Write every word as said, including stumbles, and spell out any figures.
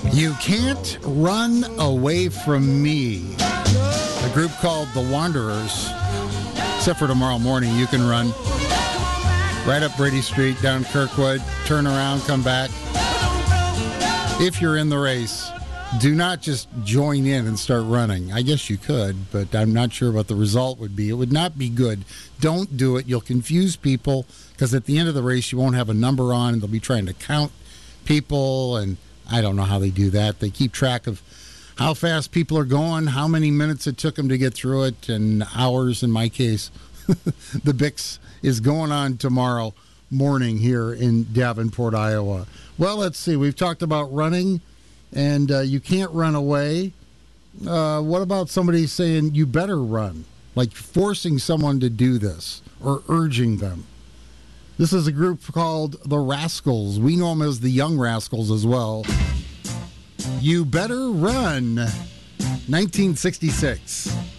You Can't Run Away From Me. A group called The Wanderers. Except for tomorrow morning, you can run right up Brady Street, down Kirkwood, turn around, come back. If you're in the race, do not just join in and start running. I guess you could, but I'm not sure what the result would be. It would not be good. Don't do it. You'll confuse people because at the end of the race, you won't have a number on and they'll be trying to count people, and I don't know how they do that. They keep track of how fast people are going, how many minutes it took them to get through it, and hours in my case. The B I C S is going on tomorrow morning here in Davenport, Iowa. Well, let's see. We've talked about running, and uh, you can't run away. Uh, what about somebody saying you better run, like forcing someone to do this or urging them? This is a group called the Rascals. We know them as the Young Rascals as well. You Better Run, nineteen sixty-six.